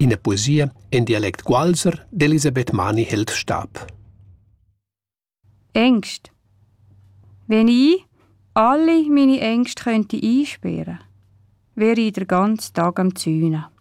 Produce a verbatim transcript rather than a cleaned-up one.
in der Poesie in Dialekt Gualser d'Elisabeth Mani hält Stab. Ängste. Wenn ich alle meine Ängste könnte einsperren, wäre ich den ganzen Tag am Zäunen.